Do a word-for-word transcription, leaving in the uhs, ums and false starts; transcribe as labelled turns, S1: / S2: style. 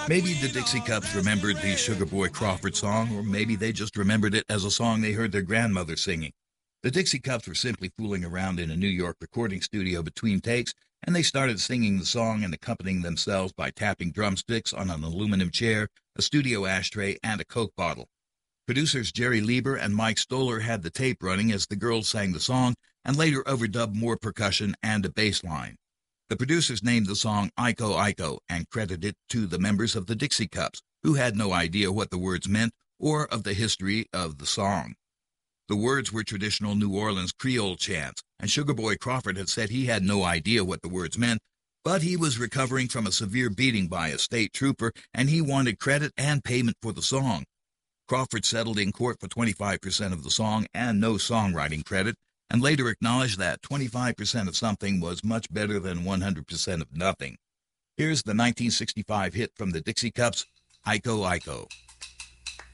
S1: Maybe the Dixie Cups remembered the Sugar Boy Crawford song, or maybe they just remembered it as a song they heard their grandmother singing. The Dixie Cups were simply fooling around in a New York recording studio between takes, and they started singing the song and accompanying themselves by tapping drumsticks on an aluminum chair, a studio ashtray, and a Coke bottle. Producers Jerry Lieber and Mike Stoller had the tape running as the girls sang the song and later overdubbed more percussion and a bass line. The producers named the song Iko Iko and credited it to the members of the Dixie Cups, who had no idea what the words meant or of the history of the song. The words were traditional New Orleans Creole chants, and Sugar Boy Crawford had said he had no idea what the words meant, but he was recovering from a severe beating by a state trooper, and he wanted credit and payment for the song. Crawford settled in court for twenty-five percent of the song and no songwriting credit, and later acknowledged that twenty-five percent of something was much better than one hundred percent of nothing. Here's the nineteen sixty-five hit from the Dixie Cups, Iko Iko.